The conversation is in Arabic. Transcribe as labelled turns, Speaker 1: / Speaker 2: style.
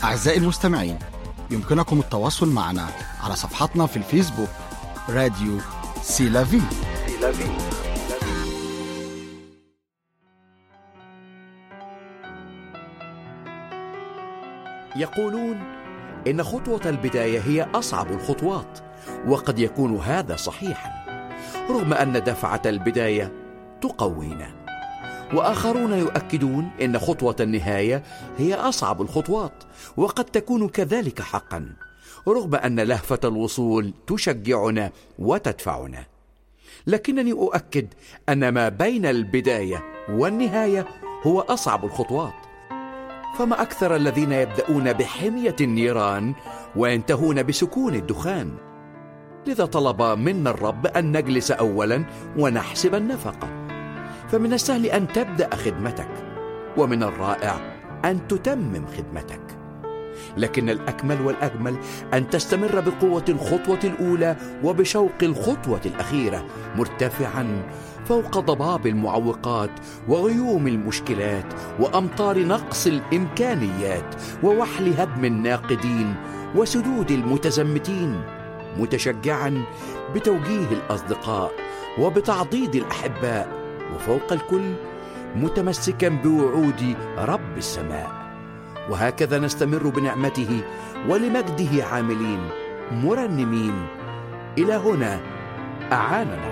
Speaker 1: أعزائي المستمعين، يمكنكم التواصل معنا على صفحتنا في الفيسبوك راديو سيلافي.
Speaker 2: يقولون إن خطوة البداية هي أصعب الخطوات، وقد يكون هذا صحيحا، رغم أن دفعة البداية تقوينا. وآخرون يؤكدون إن خطوة النهاية هي أصعب الخطوات، وقد تكون كذلك حقا، رغم أن لهفة الوصول تشجعنا وتدفعنا. لكنني أؤكد أن ما بين البداية والنهاية هو أصعب الخطوات. فما أكثر الذين يبدأون بحمية النيران وينتهون بسكون الدخان. لذا طلب منا الرب أن نجلس أولا ونحسب النفقة. فمن السهل أن تبدأ خدمتك، ومن الرائع أن تتمم خدمتك، لكن الأكمل والأجمل أن تستمر بقوة الخطوة الأولى وبشوق الخطوة الأخيرة، مرتفعا فوق ضباب المعوقات وغيوم المشكلات وأمطار نقص الإمكانيات ووحل هدم الناقدين وسدود المتزمتين، متشجعا بتوجيه الأصدقاء وبتعضيد الأحباء، وفوق الكل متمسكا بوعود رب السماء. وهكذا نستمر بنعمته ولمجده عاملين مرنمين. إلى هنا أعاننا